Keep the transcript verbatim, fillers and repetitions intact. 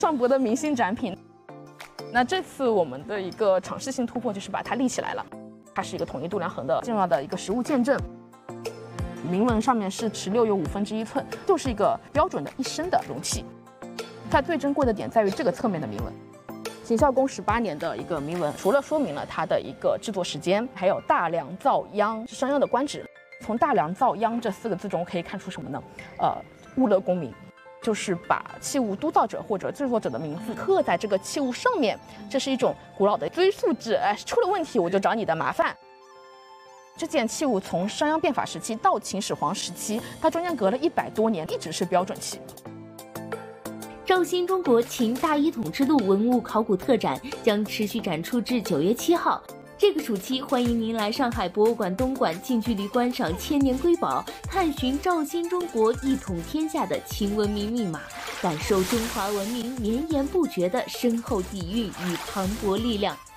上博的明星展品。那这次我们的一个尝试性突破就是把它立起来了，它是一个统一度量衡的重要的一个实物见证。铭文上面是持六有五分之一寸，就是一个标准的一升的容器。它最珍贵的点在于这个侧面的铭文。秦孝公十八年的一个铭文，除了说明了它的一个制作时间，还有大梁造央是商鞅的官职。从大梁造央这四个字中可以看出什么呢？呃，物勒功名，就是把器物督造者或者制作者的名字刻在这个器物上面，这是一种古老的追溯制。哎，出了问题我就找你的麻烦。这件器物从商鞅变法时期到秦始皇时期，它中间隔了一百多年，一直是标准器。 赵新中国秦大一统之路文物考古特展将持续展出至九月七号。这个暑期，欢迎您来上海博物馆东馆近距离观赏千年瑰宝，探寻赵新中国一统天下的秦文明密码，感受中华文明绵延不绝的深厚底蕴与磅礴力量。